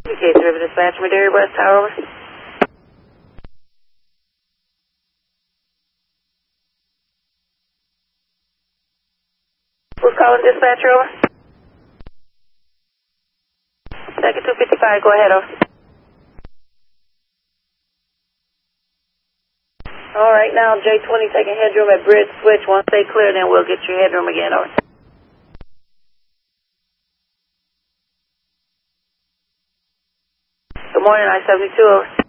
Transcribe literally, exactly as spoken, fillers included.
Case River Dispatch, Madera West Tower, over. Who's calling dispatcher, over? Second two fifty-five, go ahead, over. All right, now J twenty taking headroom at bridge switch. Once they clear, then we'll get your headroom again, over. Good morning, I seventy-two, over.